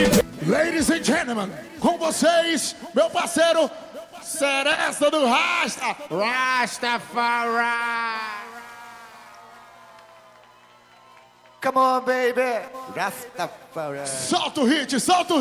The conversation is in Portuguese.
Ladies and gentlemen, com vocês, meu parceiro Seresta do Rasta, Rastafari. Come on, baby. Rastafari. Solta o hit, solta o